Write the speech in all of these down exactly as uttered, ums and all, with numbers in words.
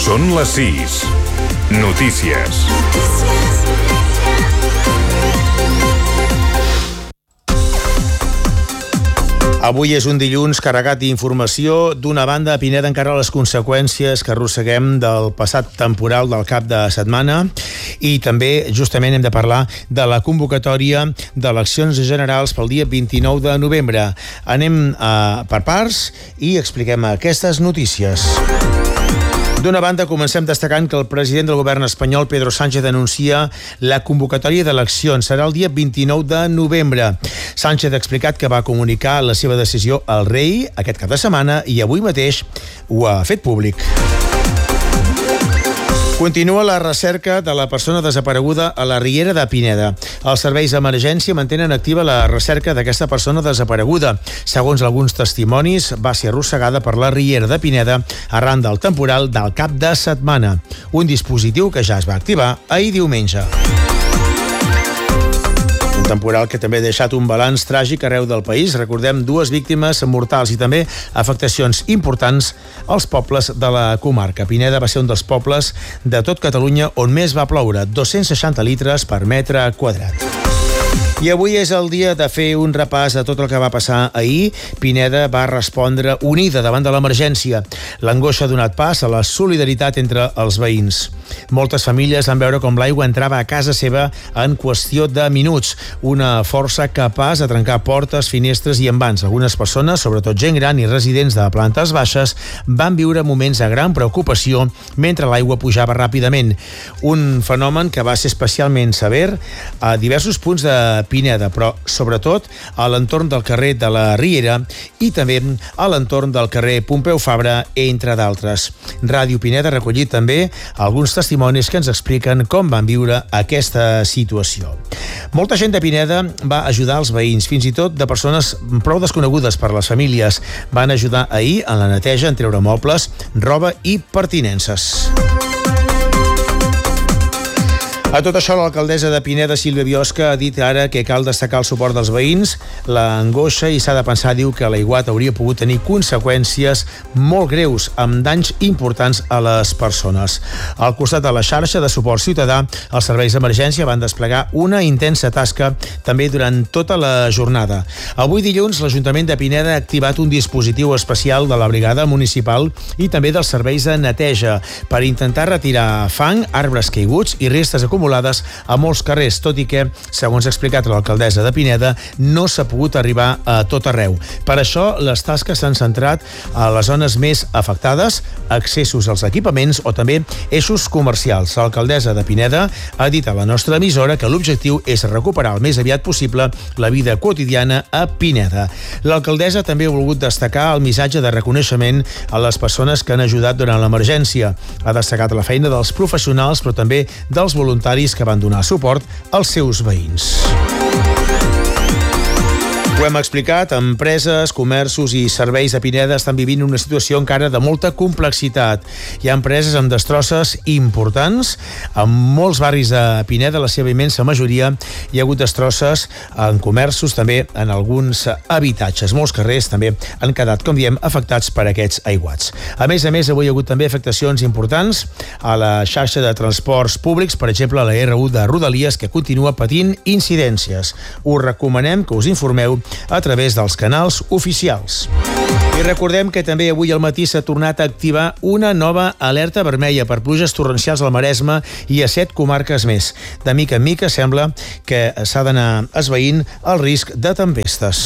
Són les sis. Notícies. Avui és un dilluns carregat d'informació. D'una banda, a Pineda encara les conseqüències que arrosseguem del passat temporal del cap de setmana, i també justament hem de parlar de la convocatòria d'eleccions generals pel dia vint-i-nou de novembre. Anem a, per parts i expliquem aquestes notícies. D'una banda, comencem destacant que el president del govern espanyol, Pedro Sánchez, anuncia la convocatòria d'eleccions. Serà el dia vint-i-nou de novembre. Sánchez ha explicat que va comunicar la seva decisió al rei aquest cap de setmana i avui mateix ho ha fet públic. Continua la recerca de la persona desapareguda a la Riera de Pineda. Els serveis d'emergència mantenen activa la recerca d'aquesta persona desapareguda. Segons alguns testimonis, va ser arrossegada per la Riera de Pineda arran del temporal del cap de setmana. Un dispositiu que ja es va activar ahir diumenge. Un temporal que també ha deixat un balanç tràgic arreu del país. Recordem dues víctimes mortals i també afectacions importants als pobles de la comarca. Pineda va ser un dels pobles de tot Catalunya on més va ploure, dos-cents seixanta litres per metre quadrat. I avui és el dia de fer un repàs de tot el que va passar ahir. Pineda va respondre unida davant de l'emergència. L'angoixa ha donat pas a la solidaritat entre els veïns. Moltes famílies van veure com l'aigua entrava a casa seva en qüestió de minuts. Una força capaç de trencar portes, finestres i envans. Algunes persones, sobretot gent gran i residents de plantes baixes, van viure moments de gran preocupació mentre l'aigua pujava ràpidament. Un fenomen que va ser especialment sever a diversos punts de Pineda, però sobretot a l'entorn del carrer de la Riera i també a l'entorn del carrer Pompeu Fabra, entre d'altres. Ràdio Pineda ha recollit també alguns testimonis que ens expliquen com van viure aquesta situació. Molta gent de Pineda va ajudar els veïns, fins i tot de persones prou desconegudes per les famílies. Van ajudar ahir en la neteja, en treure mobles, roba i pertinences. A tot això, l'alcaldessa de Pineda, Sílvia Biosca, ha dit ara que cal destacar el suport dels veïns, l'angoixa, i s'ha de pensar, diu, que l'aiguat hauria pogut tenir conseqüències molt greus, amb danys importants a les persones. Al costat de la xarxa de suport ciutadà, els serveis d'emergència van desplegar una intensa tasca també durant tota la jornada. Avui dilluns, l'Ajuntament de Pineda ha activat un dispositiu especial de la brigada municipal i també dels serveis de neteja per intentar retirar fang, arbres caiguts i restes acumulades a molts carrers, tot i que, segons ha explicat l'alcaldessa de Pineda, no s'ha pogut arribar a tot arreu. Per això, les tasques s'han centrat a les zones més afectades, accessos als equipaments o també eixos comercials. L'alcaldessa de Pineda ha dit a la nostra emissora que l'objectiu és recuperar el més aviat possible la vida quotidiana a Pineda. L'alcaldessa també ha volgut destacar el missatge de reconeixement a les persones que han ajudat durant l'emergència. Ha destacat la feina dels professionals, però també dels voluntaris que van donar suport als seus veïns. Ho hem explicat, empreses, comerços i serveis de Pineda estan vivint una situació encara de molta complexitat. Hi ha empreses amb destrosses importants. En molts barris de Pineda, la seva immensa majoria, hi ha hagut destrosses en comerços, també en alguns habitatges. Molts carrers també han quedat, com diem, afectats per aquests aiguats. A més a més, avui hi ha hagut també afectacions importants a la xarxa de transports públics, per exemple, a la erre u de Rodalies, que continua patint incidències. Us recomanem que us informeu a través dels canals oficials. I recordem que també avui al matí s'ha tornat a activar una nova alerta vermella per pluges torrencials al Maresme i a set comarques més. De mica en mica sembla que s'ha d'anar esvaint el risc de tempestes.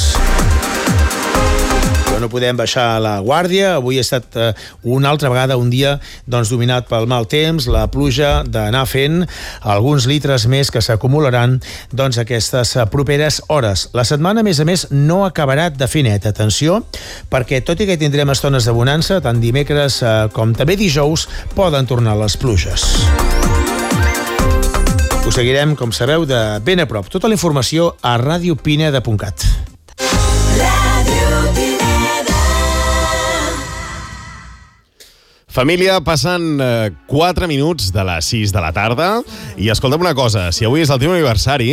No podem baixar la guàrdia. Avui ha estat eh, una altra vegada un dia doncs, dominat pel mal temps, la pluja d'anar fent alguns litres més que s'acumularan doncs, aquestes properes hores. La setmana, a més a més, no acabarà de fer net. Atenció, perquè tot i que tindrem estones de bonança, tant dimecres eh, com també dijous, poden tornar les pluges. Us seguirem, com sabeu, de ben a prop. Tota la informació a ràdio pineda punt cat. Família, passen eh, quatre minuts de les sis de la tarda i escolta'm una cosa, si avui és el teu aniversari,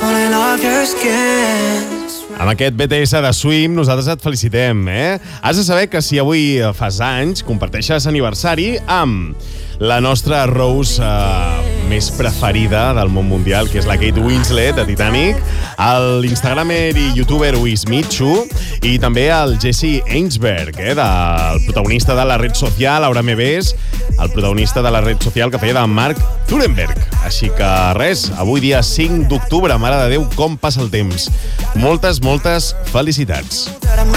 amb aquest be te esse de Swim nosaltres et felicitem, eh? Has de saber que si avui fas anys, comparteixes aniversari amb la nostra Rose eh, més preferida del món mundial, que és la Kate Winslet, de Titanic, l'Instagramer i youtuber Wismichu, i també el Jesse Einsberg, eh, del protagonista de la red social, Ahora me ves, el protagonista de la red social que feia de Mark Zuckerberg. Així que res, avui dia cinc d'octubre, mare de Déu, com passa el temps. Moltes, moltes felicitats.